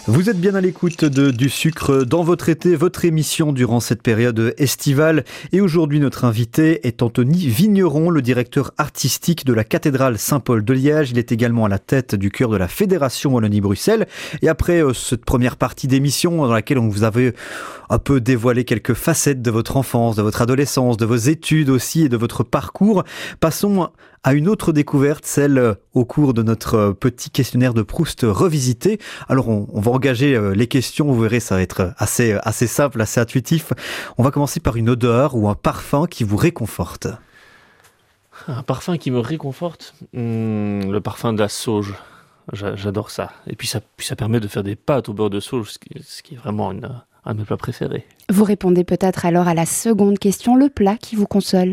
Vous êtes bien à l'écoute de Du Sucre dans votre été, votre émission durant cette période estivale. Et aujourd'hui, notre invité est Anthony Vigneron, le directeur artistique de la cathédrale Saint-Paul de Liège. Il est également à la tête du chœur de la Fédération Wallonie-Bruxelles. Et après cette première partie d'émission dans laquelle on vous avait un peu dévoilé quelques facettes de votre enfance, de votre adolescence, de vos études aussi et de votre parcours, passons à une autre découverte, celle au cours de notre petit questionnaire de Proust revisité. Alors on va engager les questions, vous verrez, ça va être assez simple, assez intuitif. On va commencer par une odeur ou un parfum qui vous réconforte. Un parfum qui me réconforte, le parfum de la sauge. J'adore ça. Et puis ça permet de faire des pâtes au beurre de sauge, ce qui est vraiment un de mes plats préférés. Vous répondez peut-être alors à la seconde question, le plat qui vous console.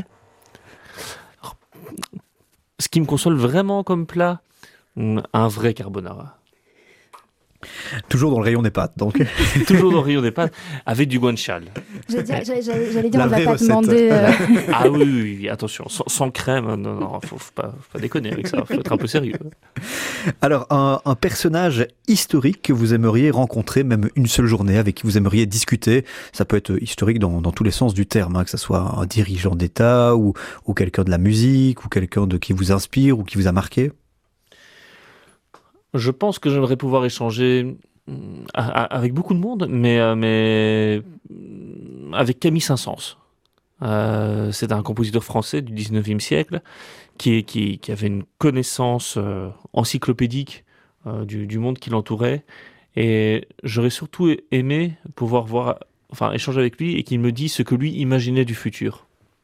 Ce qui me console vraiment comme plat, un vrai carbonara. Toujours dans le rayon des pâtes, donc. Toujours dans le rayon des pâtes, avec du guanciale. J'allais dire, La on ne va vraie pas recette. demander... Ah oui, attention, sans crème, non, faut pas déconner avec ça, faut être un peu sérieux. Alors, un personnage historique que vous aimeriez rencontrer, même une seule journée, avec qui vous aimeriez discuter, ça peut être historique dans tous les sens du terme, hein, que ce soit un dirigeant d'État, ou quelqu'un de la musique, ou quelqu'un qui vous inspire, ou qui vous a marqué. Je pense que j'aimerais pouvoir échanger avec beaucoup de monde, mais avec Camille Saint-Saëns. C'est un compositeur français du 19e siècle qui avait une connaissance encyclopédique du monde qui l'entourait. Et j'aurais surtout aimé pouvoir échanger avec lui et qu'il me dise ce que lui imaginait du futur.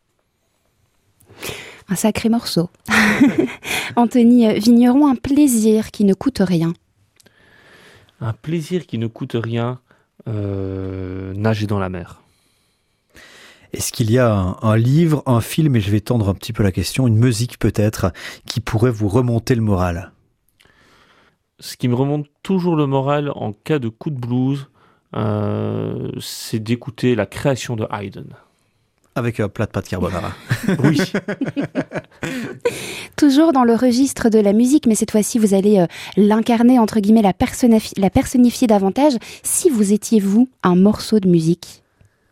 Un sacré morceau. Anthony Vigneron, un plaisir qui ne coûte rien. Un plaisir qui ne coûte rien, nager dans la mer. Est-ce qu'il y a un livre, un film, et je vais tendre un petit peu la question, une musique peut-être, qui pourrait vous remonter le moral ? Ce qui me remonte toujours le moral en cas de coup de blues, c'est d'écouter la création de Haydn. Avec un plat de pâtes carbonara. Oui. Toujours dans le registre de la musique, mais cette fois-ci, vous allez l'incarner, entre guillemets, la personnifier davantage. Si vous étiez, vous, un morceau de musique.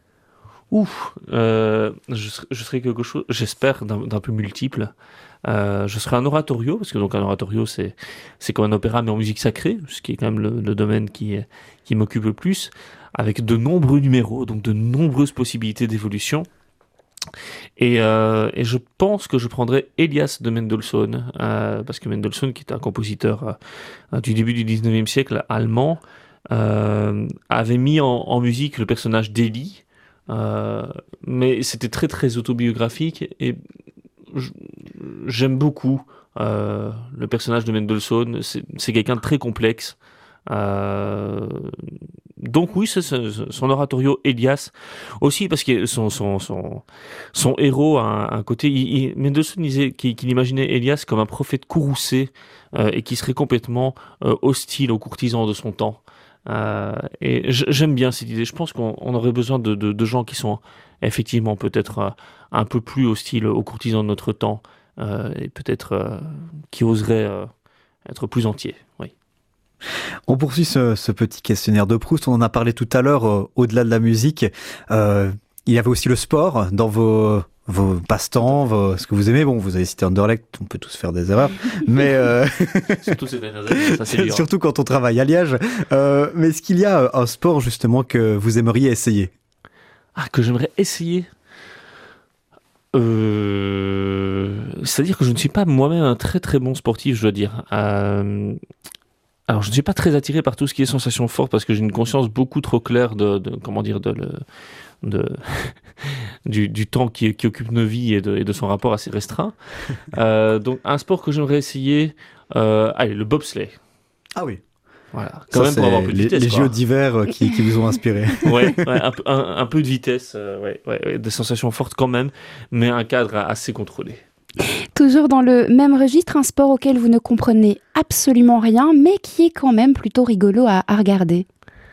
Je serais quelque chose, j'espère, d'un peu multiple. Je serais un oratorio, parce que donc un oratorio, c'est comme un opéra, mais en musique sacrée, ce qui est quand même le domaine qui m'occupe le plus, avec de nombreux numéros, donc de nombreuses possibilités d'évolution. Et je pense que je prendrais Elias de Mendelssohn, parce que Mendelssohn, qui est un compositeur du début du 19e siècle allemand, avait mis en musique le personnage d'Eli, mais c'était très très autobiographique, et j'aime beaucoup le personnage de Mendelssohn. C'est quelqu'un de très complexe. Donc oui, c'est son oratorio Elias aussi, parce que son héros a un côté. Mendelssohn disait qu'il imaginait Elias comme un prophète courroucé et qui serait complètement hostile aux courtisans de son temps. Et j'aime bien cette idée. Je pense qu'on aurait besoin de gens qui sont effectivement peut-être un peu plus hostiles aux courtisans de notre temps et peut-être qui oseraient être plus entiers. Oui. On poursuit ce petit questionnaire de Proust. On en a parlé tout à l'heure, au-delà de la musique. Il y avait aussi le sport dans vos passe-temps, ce que vous aimez. Bon, vous avez cité Anderlecht, on peut tous faire des erreurs. Mais Surtout ces dernières années, ça c'est dur. Surtout quand on travaille à Liège. Mais est-ce qu'il y a un sport justement que vous aimeriez essayer ? Que j'aimerais essayer. C'est-à-dire que je ne suis pas moi-même un très très bon sportif, je dois dire. Alors, je ne suis pas très attiré par tout ce qui est sensation forte, parce que j'ai une conscience beaucoup trop claire du temps qui occupe nos vies et de son rapport assez restreint. Donc, un sport que j'aimerais essayer, le bobsleigh. Ah oui. Voilà. Quand même pour avoir un peu de vitesse. Les JO d'hiver qui vous ont inspiré. Ouais, un peu de vitesse, des sensations fortes quand même, mais un cadre assez contrôlé. Toujours dans le même registre, un sport auquel vous ne comprenez absolument rien, mais qui est quand même plutôt rigolo à regarder.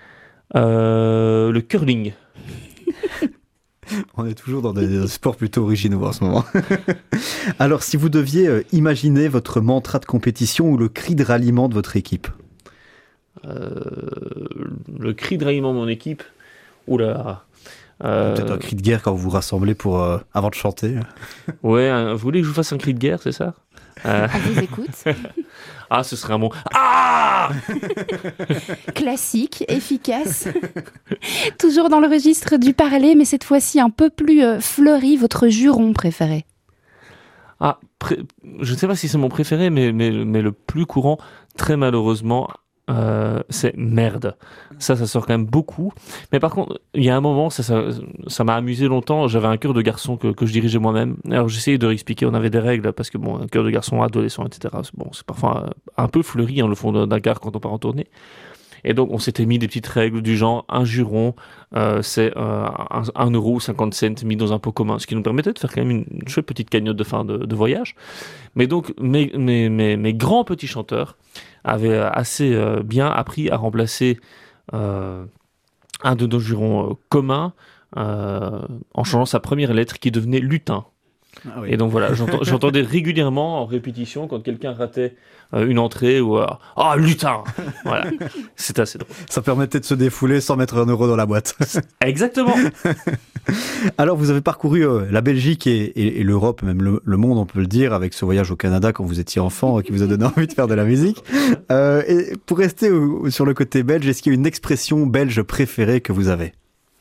Le curling. On est toujours dans des sports plutôt originaux en ce moment. Alors, si vous deviez imaginer votre mantra de compétition ou le cri de ralliement de votre équipe ? le cri de ralliement de mon équipe. Oula. Peut-être un cri de guerre quand vous vous rassemblez avant de chanter. Ouais, vous voulez que je vous fasse un cri de guerre, c'est ça? On vous écoute. Ah, ce serait un bon. Ah! Classique, efficace. Toujours dans le registre du parler, mais cette fois-ci un peu plus fleuri, votre juron préféré? Ah, je ne sais pas si c'est mon préféré, mais le plus courant, très malheureusement, c'est merde. Ça sort quand même beaucoup. Mais par contre, il y a un moment, ça m'a amusé longtemps. J'avais un chœur de garçon que je dirigeais moi-même. Alors j'essayais de réexpliquer, on avait des règles, parce que bon, un chœur de garçon, adolescent, etc. Bon, c'est parfois un peu fleuri, le fond d'un car quand on part en tournée. Et donc, on s'était mis des petites règles du genre, un juron, c'est 1,50 € mis dans un pot commun, ce qui nous permettait de faire quand même une chouette petite cagnotte de fin de voyage. Mais donc, mes grands petits chanteurs avaient assez bien appris à remplacer un de nos jurons communs en changeant sa première lettre qui devenait lutin. Ah oui. Et donc voilà, j'entendais régulièrement en répétition quand quelqu'un ratait une entrée ou lutin. Voilà, c'est assez drôle. Ça permettait de se défouler sans mettre 1 € dans la boîte. Exactement. Alors vous avez parcouru la Belgique et l'Europe, même le monde on peut le dire, avec ce voyage au Canada quand vous étiez enfant qui vous a donné envie de faire de la musique. Et pour rester sur le côté belge, est-ce qu'il y a une expression belge préférée que vous avez?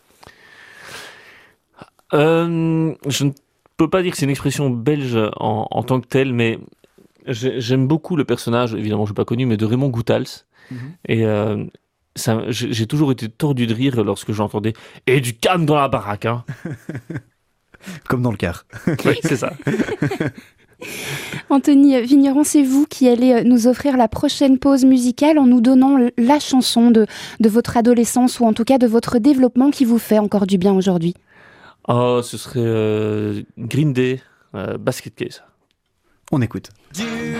Je ne peux pas dire que c'est une expression belge en tant que telle, mais j'aime beaucoup le personnage, évidemment je ne l'ai pas connu, mais de Raymond Goethals. Et j'ai toujours été tordu de rire lorsque j'entendais « Et du calme dans la baraque hein !» Comme dans le car. Oui, c'est ça. Anthony Vigneron, c'est vous qui allez nous offrir la prochaine pause musicale en nous donnant la chanson de votre adolescence ou en tout cas de votre développement qui vous fait encore du bien aujourd'hui. Oh, ce serait Green Day, Basket Case. On écoute.